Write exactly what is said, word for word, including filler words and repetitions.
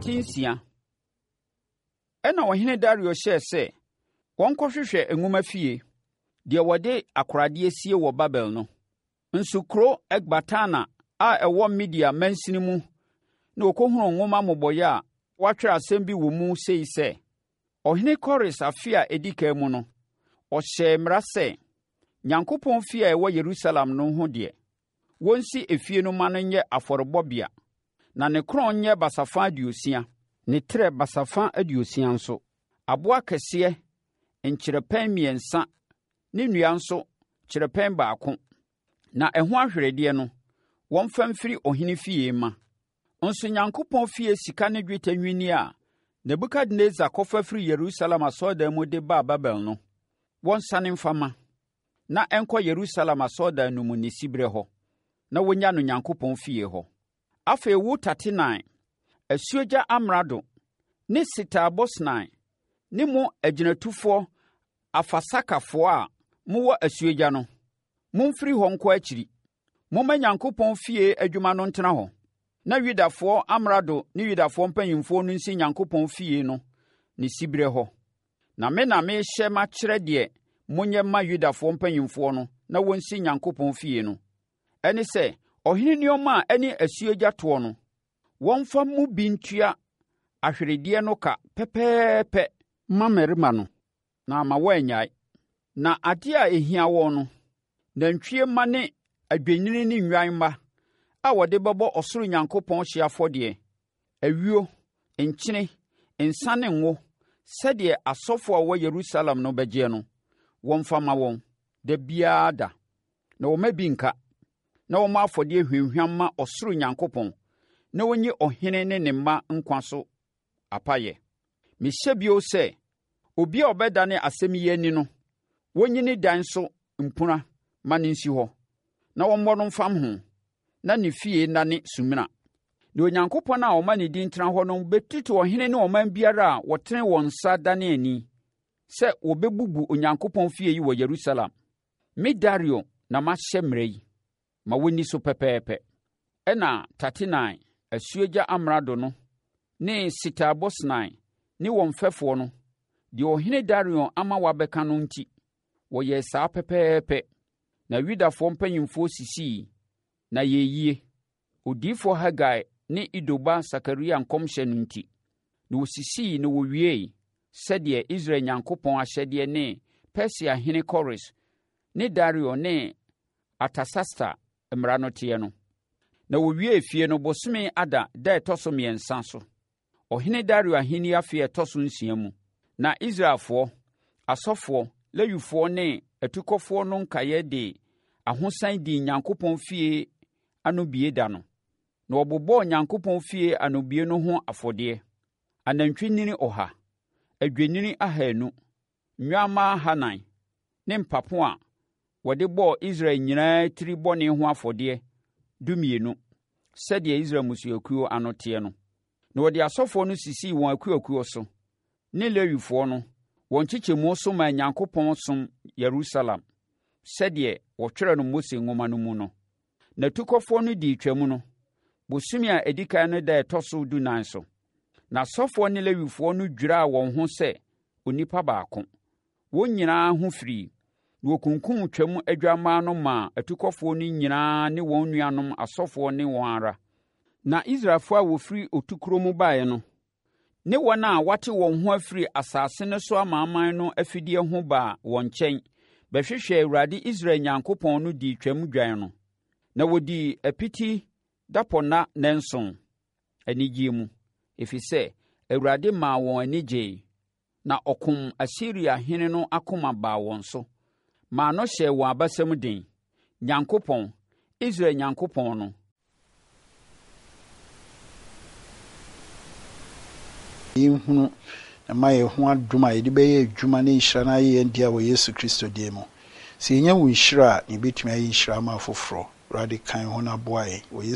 tinsia. Ena ɔhene Dario hyɛ sɛ wɔnkɔhwehwɛ nwoma fie deɛ wɔde akorade sie wɔ Babel no. Nso kuro Ekbatana a ɛwɔ Media mansini mu na wɔkɔhunu nwoma mmobɔeɛ a wɔatwerɛ asɛm bi wɔ mu sei sɛ ɔhene Kores afe a ɛdi kan mu no, ɔhyɛɛ mmara sɛ Nyankopɔn fie a ɛwɔ Yerusalem no ho deɛ, wɔnsi efie no ma no nyɛ afɔrebɔbea, na ne kron nyɛ basafa aduosia, ne trɛ basafa aduosia nso, aboa kɛseɛ nkyerɛpɛn mmiɛnsa, ne nnua nso kyerɛpɛn baako, na ɛho ahweredeɛ no, wɔmfa mfiri ɔhene fie ma. Nso Nyankopɔn fie sika ne dwetɛ nwini a Nebukadnessar kɔfa firi Yerusalem asɔredan mu de baa Babel no, wɔnsane mfama, na ɛnkɔ Yerusalem asɔredan no mu ne siberɛ hɔ, na wɔnya no Nyankopɔn fie hɔ. Afei wo Tatenai, Asuogya Amrado, ne Setar-Bosnai, ne mo agyinatufoɔ afasakafoɔ a mowɔ asuogya no, momfiri hɔ nkɔ akyiri. Momma Nyankopɔn fie adwuma no ntena hɔ, na Yudafoɔ Amrado ne Yudafoɔ mpanyimfoɔ no nsi Nyankopɔn fie no ne siberɛ hɔ. Na me na mehyɛ makyerɛ deɛ monyɛ ma Yudafoɔ mpanyimfoɔ no na wɔnsi Nyankopɔn fie no. Ɛne sɛ, ɔhene nneɔma a ɛne asuogya toɔ no, wɔmfa mu bi ntua ahweredeɛ no ka pɛpɛɛpɛ ma mmarima no, na ama wɔannyae. Na adeɛ a ɛhia wɔn no, nantwie mma ne adwennini ne nnwan mma a wɔde bɛbɔ ɔsoro Nyankopɔn hye afɔdeɛ, awuo, nkyene, nsa ne ngo, sɛdeɛ asɔfoɔ a wɔwɔ Yerusalem no bɛgyeɛ no, wɔmfa ma wɔn da biara da, na wɔma bi nka, na wɔma afɔdeɛ hwamhwam ma ɔsoro Nyankopɔn, na wɔnyi ɔhene ne ne mma nkwa so apayɛ. Mehyɛ bio sɛ, obi a ɔbɛdane asɛm yi ani no, wɔnyini dan so mpuna ma ne nsi hɔ, na wɔmmɔ no mfam ho, na ne fie nane sumina. Na Onyankopɔn a ɔma ne din tena hɔ no bɛtutu ɔhene ne ɔman biara a wɔtene wɔn nsa dane ani sɛ wɔbɛbubu Onyankopɔn fie yi wɔ Yerusalem. Me Dario na mahyɛ mmara yi, ma wɔnni so pɛpɛɛpɛ. Ɛna Tatenai, Asuogya Amrado no, ne Setar-Bosnai ne wɔn mfɛfoɔ no, deɛ ɔhene Dario ama wɔabɛka no nti, wɔyɛɛ saa pɛpɛɛpɛ. Na Yudafoɔ mpanyimfoɔ sisii, na yɛyie, Odiyifoɔ Hagai ne Idoba Sakaria nkɔmhyɛ no nti, na wɔsisii na wɔwiei, sɛdeɛ Israel Nyankopɔn ahyɛdeɛ ne Persiahene Kores ne Dario ne Artasasta mmara no teɛ no. Na wɔwiee fie no bosome Ada da ɛtɔ so mmiɛnsa so, ɔhene Dario ahenni afe a ɛtɔ so nsia mu. Na Israelfoɔ, asɔfoɔ, Lewifoɔ ne atukɔfoɔ no nkaeɛ de ahosan dii Nyankopɔn fie anobie da no. Na wɔbobɔɔ Nyankopɔn fie anobie no ho afɔdeɛ, anantwinini ɔha, adwennini ahanu, nnwammaa hanan ne mpapo a wɔde bɔɔ Israel nyinaa tiri bɔne ho afɔdeɛ dumienu, sɛdeɛ Israel mmusuakuo ano teɛ no. Na wɔde asɔfoɔ no sisii wɔn akuakuo so, ne Lewifoɔ no, wɔn kyekyɛmu so maa Nyankopɔn som Yerusalem, sɛdeɛ wɔtwerɛ no Mose nwoma no mu no. Na tukɔfoɔ no dii twam no, bosome a ɛdi kan no da ɛtɔ so dunan so. Na asɔfoɔ ne Lewifoɔ no dwiraa wɔn ho sɛ onipa baako. Wɔn nyinaa ho firii, na wɔkunkum twam adwammaa no maa atukɔfoɔ no nyinaa ne wɔn nuanom asɔfoɔ ne wɔn ara. Na Israelfoɔ a wɔfiri otukuro mu baeɛ no, ne wɔn a wɔate wɔn ho afiri asase no so amanaman no afidie ho baa wɔn nkyɛn bɛhwehwɛ Awurade Israel Nyankopɔn no dii twam dwan no. Na wɔdii apiti dapɔnna nanson anigyeɛ mu, ɛfiri sɛ Awurade maa wɔn ani gyee, na ɔkom Asiriahene no akoma baa wɔn so, maa no hyɛɛ wɔn abasam den. Nyankopɔn, Israel Nyankopɔn no, yɛhunu na ma yɛ ho adom a yɛde bɛyɛ adwuma ne nhyira no ayɛ yɛn dia wɔ Yesu Kristo din mu. Sɛ yɛnya wo nhyira a, ne yɛbɛtumi ayɛ nhyira ma afoforɔ. Awurade kan ho no aboa yɛn.